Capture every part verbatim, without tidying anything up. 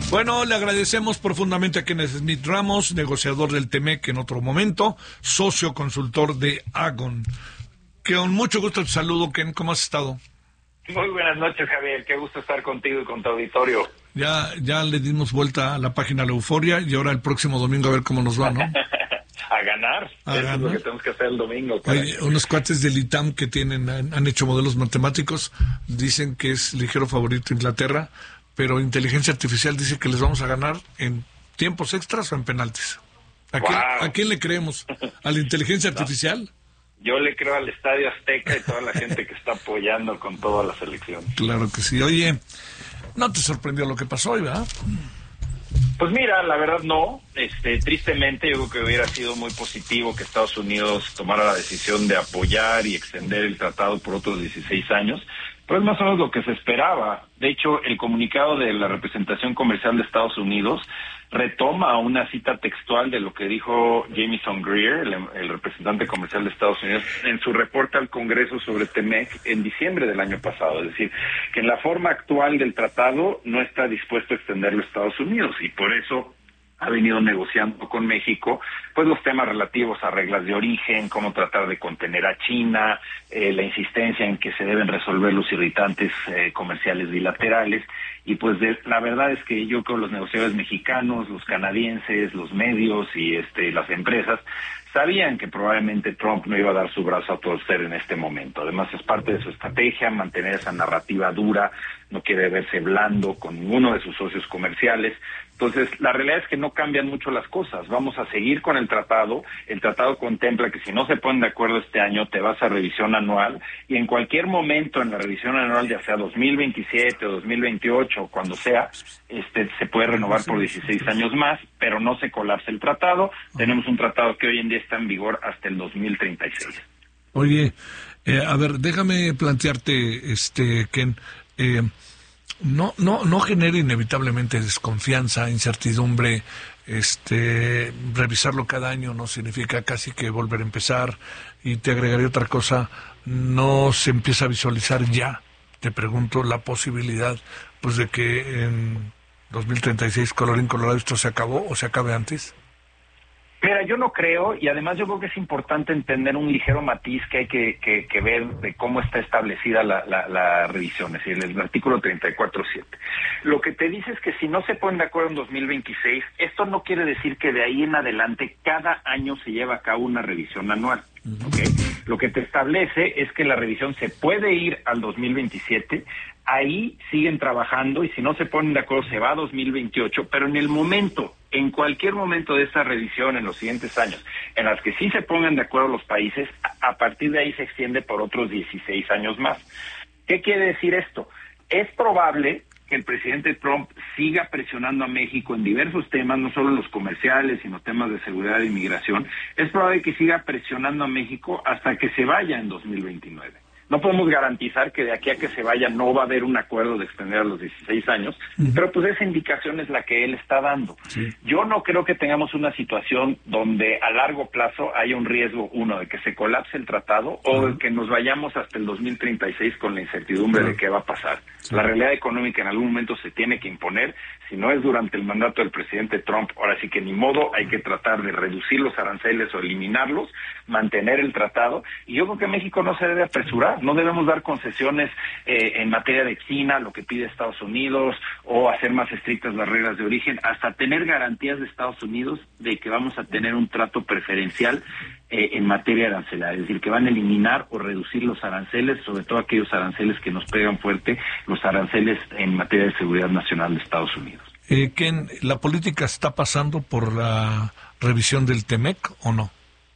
Bueno, le agradecemos profundamente a Kenneth Smith Ramos, negociador del Temec en otro momento, socio consultor de Agon. Que con mucho gusto te saludo, Ken, ¿cómo has estado? Muy buenas noches, Javier, qué gusto estar contigo y con tu auditorio. Ya ya le dimos vuelta a la página La Euforia y ahora el próximo domingo a ver cómo nos va, ¿no? A ganar, a eso ganar. es lo que tenemos que hacer el domingo. Oye, unos cuates del I T A M que tienen han, han hecho modelos matemáticos, dicen que es ligero favorito Inglaterra, pero inteligencia artificial dice que les vamos a ganar en tiempos extras o en penaltis. ¿A, wow. quién, ¿a quién le creemos? ¿A la inteligencia artificial? No. Yo le creo al Estadio Azteca y toda la gente que está apoyando con toda la selección. Claro que sí. Oye, ¿no te sorprendió lo que pasó hoy, verdad? Pues mira, la verdad no. Este, tristemente, yo creo que hubiera sido muy positivo que Estados Unidos tomara la decisión de apoyar y extender el tratado por otros dieciséis años. Pero es más o menos lo que se esperaba. De hecho, el comunicado de la representación comercial de Estados Unidos retoma una cita textual de lo que dijo Jamieson Greer, el, el representante comercial de Estados Unidos, en su reporte al Congreso sobre Temec en diciembre del año pasado. Es decir, que en la forma actual del tratado no está dispuesto a extenderlo a Estados Unidos y por eso ha venido negociando con México pues los temas relativos a reglas de origen, cómo tratar de contener a China, eh, la insistencia en que se deben resolver los irritantes eh, comerciales bilaterales, y pues de, la verdad es que yo creo que los negociadores mexicanos, los canadienses, los medios y este las empresas sabían que probablemente Trump no iba a dar su brazo a torcer en este momento. Además es parte de su estrategia mantener esa narrativa dura, no quiere verse blando con ninguno de sus socios comerciales. Entonces, la realidad es que no cambian mucho las cosas. Vamos a seguir con el tratado. El tratado contempla que si no se ponen de acuerdo este año, te vas a revisión anual, y en cualquier momento en la revisión anual, ya sea dos mil veintisiete o dos mil veintiocho, o cuando sea, este se puede renovar por dieciséis años más, pero no se colapse el tratado. Tenemos un tratado que hoy en día está en vigor hasta el dos mil treinta y seis. Oye, eh, a ver, déjame plantearte, este, Ken, eh, no, no, no genera inevitablemente desconfianza, incertidumbre. Este, revisarlo cada año no significa casi que volver a empezar. Y te agregaré otra cosa, no se empieza a visualizar ya, te pregunto, la posibilidad pues de que en dos mil treinta y seis, colorín colorado, esto se acabó o se acabe antes. Mira, yo no creo, y además yo creo que es importante entender un ligero matiz que hay que, que, que ver de cómo está establecida la, la, la revisión, es decir, el artículo treinta y cuatro punto siete. Lo que te dice es que si no se ponen de acuerdo en dos mil veintiséis, esto no quiere decir que de ahí en adelante cada año se lleva a cabo una revisión anual. ¿Okay? Lo que te establece es que la revisión se puede ir al dos mil veintisiete, ahí siguen trabajando y si no se ponen de acuerdo se va a dos mil veintiocho, pero en el momento, en cualquier momento de esta revisión en los siguientes años, en las que sí se pongan de acuerdo los países, a partir de ahí se extiende por otros dieciséis años más. ¿Qué quiere decir esto? Es probable que el presidente Trump siga presionando a México en diversos temas, no solo en los comerciales, sino temas de seguridad e inmigración. Es probable que siga presionando a México hasta que se vaya en dos mil veintinueve. No podemos garantizar que de aquí a que se vaya no va a haber un acuerdo de extender a los dieciséis años, uh-huh. pero pues esa indicación es la que él está dando. Sí. Yo no creo que tengamos una situación donde a largo plazo haya un riesgo, uno, de que se colapse el tratado uh-huh. o de que nos vayamos hasta el dos mil treinta y seis con la incertidumbre uh-huh. de qué va a pasar. Sí. La realidad económica en algún momento se tiene que imponer. Si no es durante el mandato del presidente Trump, ahora sí que ni modo, hay que tratar de reducir los aranceles o eliminarlos, mantener el tratado, y yo creo que México no se debe apresurar. No debemos dar concesiones eh, en materia de China, lo que pide Estados Unidos, o hacer más estrictas las reglas de origen, hasta tener garantías de Estados Unidos de que vamos a tener un trato preferencial eh, en materia arancelaria, es decir, que van a eliminar o reducir los aranceles, sobre todo aquellos aranceles que nos pegan fuerte, los aranceles en materia de seguridad nacional de Estados Unidos. Eh, Ken, ¿la política está pasando por la revisión del Temec o no?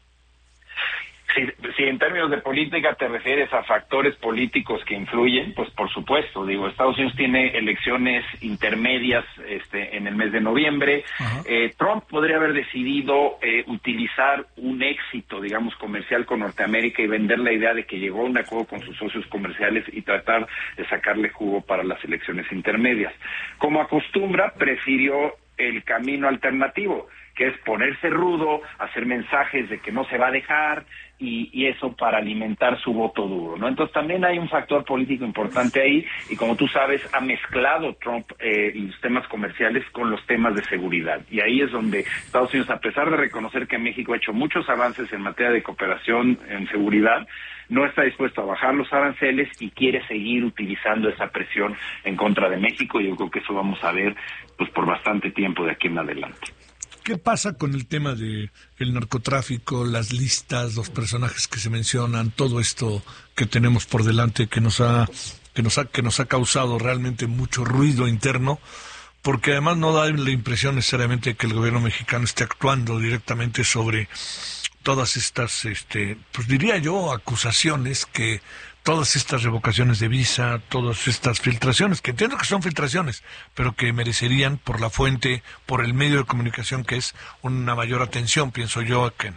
Si, si en términos de política te refieres a factores políticos que influyen, pues por supuesto, digo, Estados Unidos tiene elecciones intermedias este, en el mes de noviembre. Eh, Trump podría haber decidido eh, utilizar un éxito, digamos, comercial con Norteamérica y vender la idea de que llegó a un acuerdo con sus socios comerciales y tratar de sacarle jugo para las elecciones intermedias. Como acostumbra, prefirió el camino alternativo, que es ponerse rudo, hacer mensajes de que no se va a dejar, y, y eso para alimentar su voto duro, ¿no? Entonces también hay un factor político importante ahí, y como tú sabes, ha mezclado Trump eh, los temas comerciales con los temas de seguridad, y ahí es donde Estados Unidos, a pesar de reconocer que México ha hecho muchos avances en materia de cooperación en seguridad, no está dispuesto a bajar los aranceles y quiere seguir utilizando esa presión en contra de México, y yo creo que eso vamos a ver pues por bastante tiempo de aquí en adelante. ¿Qué pasa con el tema de el narcotráfico, las listas, los personajes que se mencionan, todo esto que tenemos por delante que nos ha que nos ha que nos ha causado realmente mucho ruido interno? Porque además no da la impresión necesariamente que el gobierno mexicano esté actuando directamente sobre todas estas, este, pues diría yo, acusaciones, que todas estas revocaciones de visa, todas estas filtraciones, que entiendo que son filtraciones, pero que merecerían por la fuente, por el medio de comunicación, que es una mayor atención, pienso yo, Ken.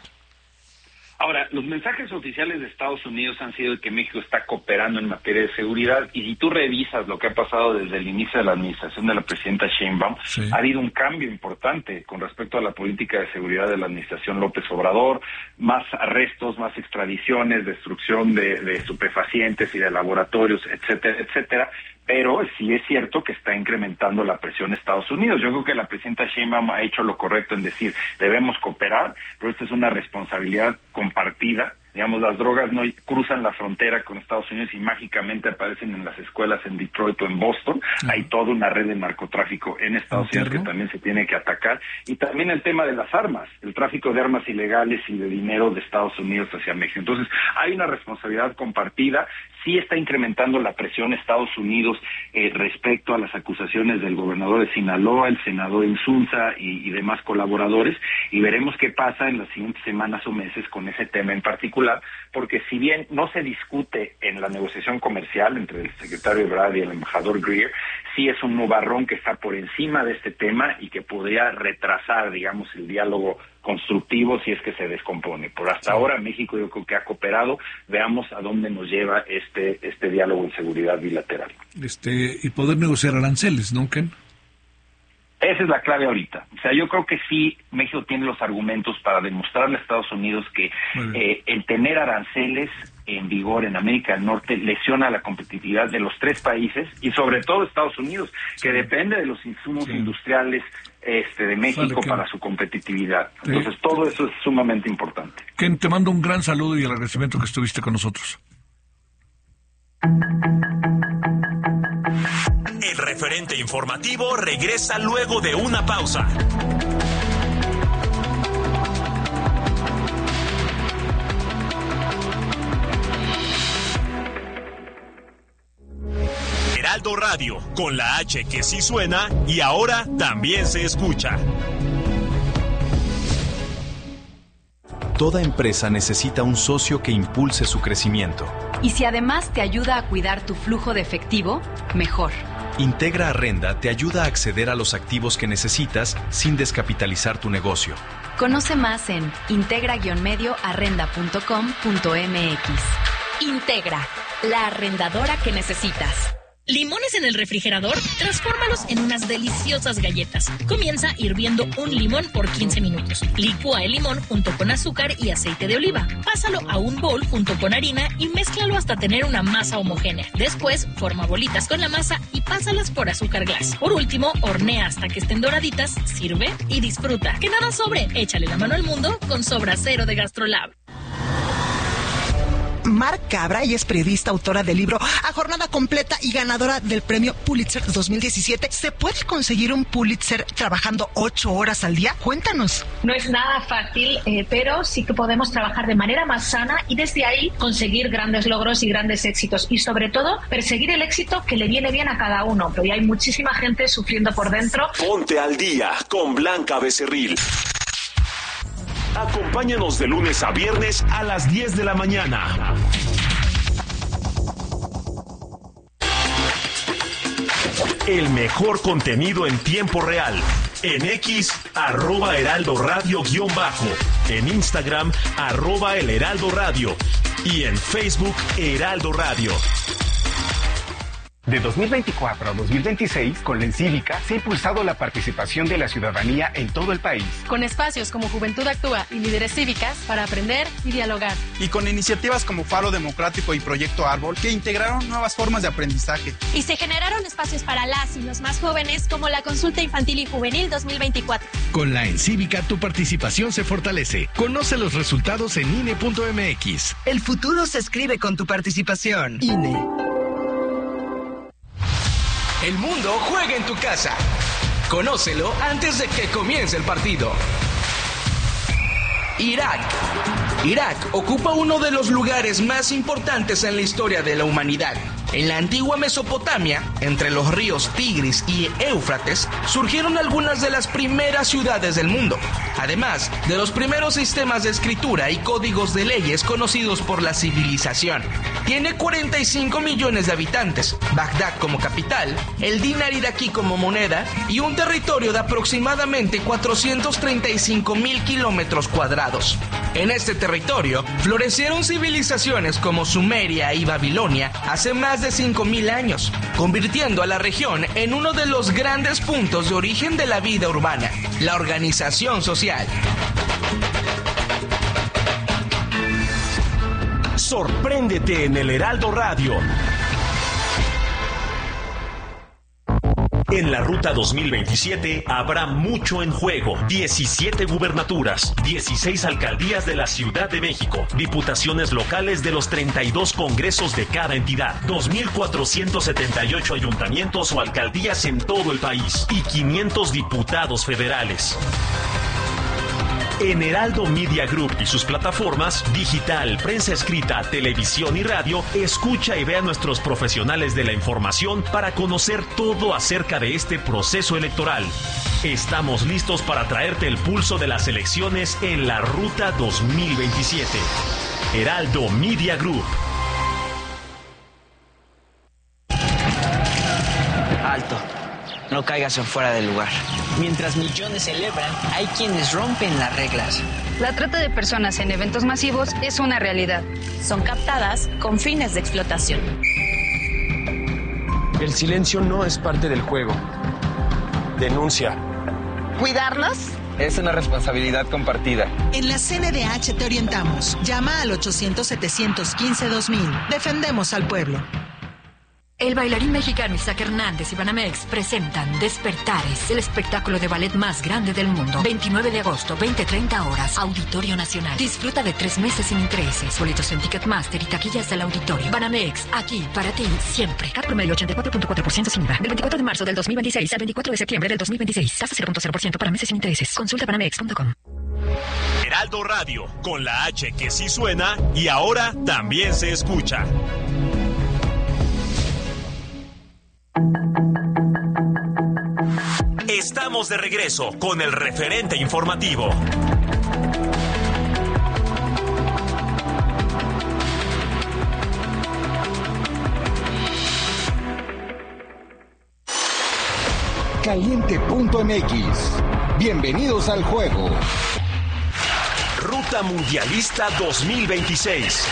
Ahora, los mensajes oficiales de Estados Unidos han sido que México está cooperando en materia de seguridad, y si tú revisas lo que ha pasado desde el inicio de la administración de la presidenta Sheinbaum, sí, ha habido un cambio importante con respecto a la política de seguridad de la administración López Obrador, más arrestos, más extradiciones, destrucción de, de estupefacientes y de laboratorios, etcétera, etcétera. Pero sí es cierto que está incrementando la presión de Estados Unidos. Yo creo que la presidenta Sheinbaum ha hecho lo correcto en decir, debemos cooperar, pero esta es una responsabilidad compartida. Digamos, las drogas no cruzan la frontera con Estados Unidos y mágicamente aparecen en las escuelas en Detroit o en Boston. Uh-huh. Hay toda una red de narcotráfico en Estados Unidos que también se tiene que atacar. Y también el tema de las armas, el tráfico de armas ilegales y de dinero de Estados Unidos hacia México. Entonces, hay una responsabilidad compartida. Sí está incrementando la presión Estados Unidos eh, respecto a las acusaciones del gobernador de Sinaloa, el senador Insulza y, y demás colaboradores, y veremos qué pasa en las siguientes semanas o meses con ese tema en particular, porque si bien no se discute en la negociación comercial entre el secretario Ebrard y el embajador Greer, sí es un nubarrón que está por encima de este tema y que podría retrasar, digamos, el diálogo constructivo si es que se descompone. Por hasta ahora México yo creo que ha cooperado. Veamos a dónde nos lleva este este diálogo en seguridad bilateral. Este y poder negociar aranceles, ¿no, Ken? Esa es la clave ahorita. O sea, yo creo que sí, México tiene los argumentos para demostrarle a Estados Unidos que eh, el tener aranceles en vigor en América del Norte lesiona la competitividad de los tres países y sobre todo Estados Unidos, que sí, depende de los insumos sí. industriales este de México vale, para su competitividad. Entonces, sí. todo eso es sumamente importante. Ken, te mando un gran saludo y el agradecimiento que estuviste con nosotros. El referente informativo regresa luego de una pausa. Heraldo Radio, con la H que sí suena y ahora también se escucha. Toda empresa necesita un socio que impulse su crecimiento. Y si además te ayuda a cuidar tu flujo de efectivo, mejor. Integra Arrenda te ayuda a acceder a los activos que necesitas sin descapitalizar tu negocio. Conoce más en integra guion medio arrenda punto com punto m x. Integra, la arrendadora que necesitas. ¿Limones en el refrigerador? Transfórmalos en unas deliciosas galletas. Comienza hirviendo un limón por quince minutos. Licúa el limón junto con azúcar y aceite de oliva. Pásalo a un bowl junto con harina y mézclalo hasta tener una masa homogénea. Después, forma bolitas con la masa y pásalas por azúcar glass. Por último, hornea hasta que estén doraditas, sirve y disfruta. Que nada sobre, échale la mano al mundo con Sobra Cero de GastroLab. Mar Cabra, ella es periodista, autora del libro A Jornada Completa y ganadora del premio Pulitzer dos mil diecisiete. ¿Se puede conseguir un Pulitzer trabajando ocho horas al día? Cuéntanos. No es nada fácil, eh, pero sí que podemos trabajar de manera más sana y desde ahí conseguir grandes logros y grandes éxitos y sobre todo perseguir el éxito que le viene bien a cada uno. Pero hay muchísima gente sufriendo por dentro. Ponte al día con Blanca Becerril. Acompáñanos de lunes a viernes a las diez de la mañana. El mejor contenido en tiempo real. En X, arroba Heraldo Radio guión bajo. En Instagram, arroba El Heraldo Radio. Y en Facebook, Heraldo Radio. De dos mil veinticuatro a dos mil veintiséis, con la Encívica se ha impulsado la participación de la ciudadanía en todo el país. Con espacios como Juventud Actúa y Líderes Cívicas para aprender y dialogar. Y con iniciativas como Faro Democrático y Proyecto Árbol que integraron nuevas formas de aprendizaje. Y se generaron espacios para las y los más jóvenes como la Consulta Infantil y Juvenil dos mil veinticuatro. Con la Encívica tu participación se fortalece. Conoce los resultados en I N E punto M X. El futuro se escribe con tu participación. I N E. El mundo juega en tu casa. Conócelo antes de que comience el partido. Irak. Irak ocupa uno de los lugares más importantes en la historia de la humanidad. En la antigua Mesopotamia, entre los ríos Tigris y Éufrates, surgieron algunas de las primeras ciudades del mundo, además de los primeros sistemas de escritura y códigos de leyes conocidos por la civilización. Tiene cuarenta y cinco millones de habitantes, Bagdad como capital, el dinar iraquí como moneda y un territorio de aproximadamente cuatrocientos treinta y cinco mil kilómetros cuadrados. En este territorio florecieron civilizaciones como Sumeria y Babilonia hace más de cinco mil años, convirtiendo a la región en uno de los grandes puntos de origen de la vida urbana, la organización social. Sorpréndete en el Heraldo Radio. En la Ruta dos mil veintisiete habrá mucho en juego. diecisiete gubernaturas, dieciséis alcaldías de la Ciudad de México, diputaciones locales de los treinta y dos congresos de cada entidad, dos mil cuatrocientos setenta y ocho ayuntamientos o alcaldías en todo el país y quinientos diputados federales. En Heraldo Media Group y sus plataformas, digital, prensa escrita, televisión y radio, escucha y ve a nuestros profesionales de la información para conocer todo acerca de este proceso electoral. Estamos listos para traerte el pulso de las elecciones en la Ruta dos mil veintisiete. Heraldo Media Group. Alto. No caigas en fuera del lugar. Mientras millones celebran, hay quienes rompen las reglas. La trata de personas en eventos masivos es una realidad. Son captadas con fines de explotación. El silencio no es parte del juego. Denuncia. ¿Cuidarlos? Es una responsabilidad compartida. En la C N D H te orientamos. Llama al ochocientos, setecientos quince, dos mil. Defendemos al pueblo. El bailarín mexicano Isaac Hernández y Banamex presentan Despertares, el espectáculo de ballet más grande del mundo. veintinueve de agosto, veinte treinta horas, Auditorio Nacional. Disfruta de tres meses sin intereses. Boletos en Ticketmaster y taquillas del auditorio. Banamex, aquí para ti, siempre. Cat promedio ochenta y cuatro punto cuatro por ciento sin I V A. Del veinticuatro de marzo del dos mil veintiséis al veinticuatro de septiembre del dos mil veintiséis. Tasa cero punto cero por ciento para meses sin intereses. Consulta banamex punto com. Heraldo Radio, con la H que sí suena y ahora también se escucha. Estamos de regreso con el referente informativo. Caliente punto M X. Bienvenidos al juego. Ruta Mundialista dos mil veintiséis.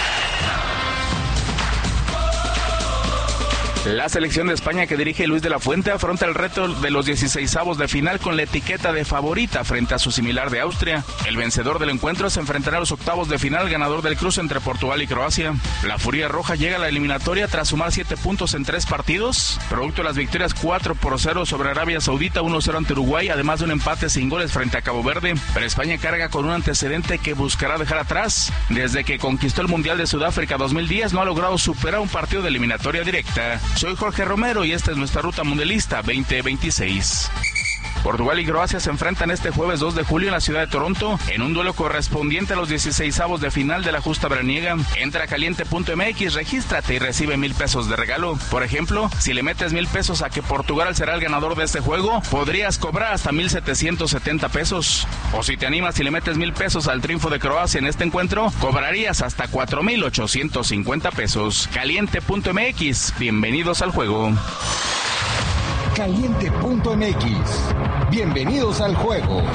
La selección de España que dirige Luis de la Fuente afronta el reto de los dieciseisavos de final con la etiqueta de favorita frente a su similar de Austria. El vencedor del encuentro se enfrentará a los octavos de final, ganador del cruce entre Portugal y Croacia. La Furia Roja llega a la eliminatoria tras sumar siete puntos en tres partidos, producto de las victorias cuatro por cero sobre Arabia Saudita, uno cero ante Uruguay, además de un empate sin goles frente a Cabo Verde. Pero España carga con un antecedente que buscará dejar atrás. Desde que conquistó el Mundial de Sudáfrica dos mil diez no ha logrado superar un partido de eliminatoria directa. Soy Jorge Romero y esta es nuestra Ruta Mundialista veinte veintiséis. Portugal y Croacia se enfrentan este jueves dos de julio en la ciudad de Toronto en un duelo correspondiente a los dieciseisavos de final de la justa veraniega. Entra a caliente punto M X, regístrate y recibe mil pesos de regalo. Por ejemplo, si le metes mil pesos a que Portugal será el ganador de este juego, podrías cobrar hasta mil setecientos setenta pesos. O si te animas y le metes mil pesos al triunfo de Croacia en este encuentro, cobrarías hasta cuatro mil ochocientos cincuenta pesos. caliente punto M X, bienvenidos al juego. Caliente punto M X. Bienvenidos al juego.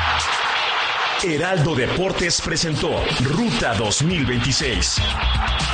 Heraldo Deportes presentó Ruta dos mil veintiséis.